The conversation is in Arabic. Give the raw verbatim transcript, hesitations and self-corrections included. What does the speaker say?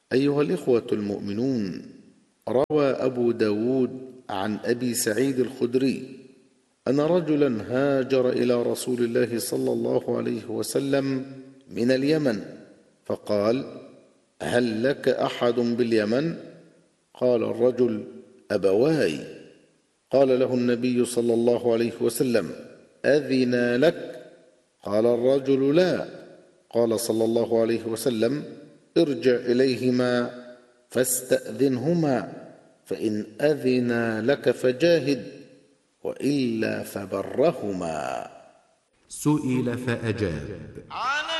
أيها الإخوة المؤمنون، روى أبو داود عن أبي سعيد الخدري أن رجلا هاجر إلى رسول الله صلى الله عليه وسلم من اليمن، فقال: هل لك أحد باليمن؟ قال الرجل: أبواي. قال له النبي صلى الله عليه وسلم: أذنا لك؟ قال الرجل: لا. قال صلى الله عليه وسلم: ارجع إليهما فاستأذنهما، فإن أذنا لك فجاهد، وإلا فبرهما. سئل فأجاب.